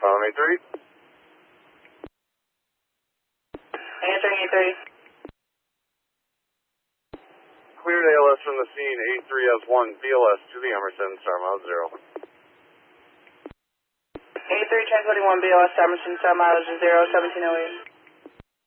Found A3. Answering A3. Cleared ALS from the scene, A3S1, BLS to the Emerson, star mileage 0. A3 transmitting 1 BLS, Emerson, star mileage 0, 1708.